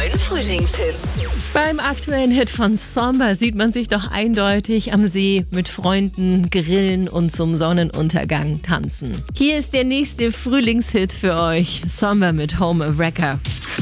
neuen Frühlingshits. Beim aktuellen Hit von Somber sieht man sich doch eindeutig am See mit Freunden grillen und zum Sonnenuntergang tanzen. Hier ist der nächste Frühlingshit für euch. Somber mit Home a Wrecker.